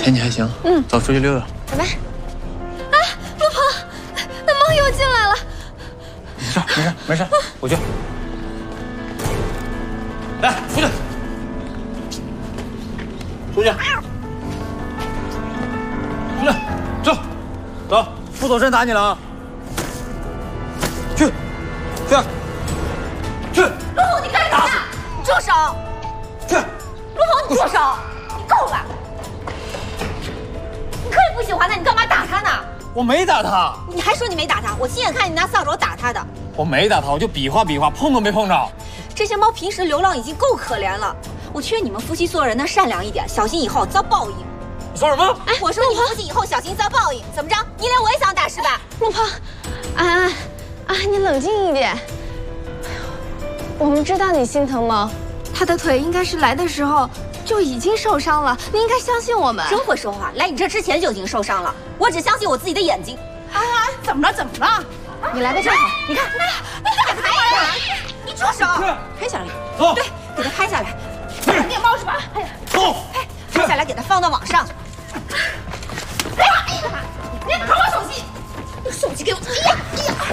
天气还行，走出去溜达。 走吧。啊，陆鹏，那猫又进来了。 没事，我去。来，出去，出去，走，不走神打你了啊！去。 陆鹏，你干什么？住手！ 去！ 陆鹏，你住手！你够了！你可以不喜欢他，你干嘛打他呢？ 我没打他。 你还说你没打他？我亲眼看你拿扫帚打他的。 我没打他，我就比划比划，碰都没碰着。 这些猫平时流浪已经够可怜了，我劝你们夫妻做人呢善良一点，小心以后遭报应。 你说什么？ 哎，我说你们夫妻以后小心遭报应。怎么着？你连我也想打是吧？ 陆鹏，安，你冷静一点。 我们知道你心疼猫，它的腿应该是来的时候就已经受伤了，你应该相信我们。 真会说话，来你这之前就已经受伤了。我只相信我自己的眼睛。 安，怎么了？你来的正好，你看， 你敢拍呀？你住手！拍下来， 走， 对，给它拍下来。 虐猫是吧？ 走， 拍下来，给它放到网上。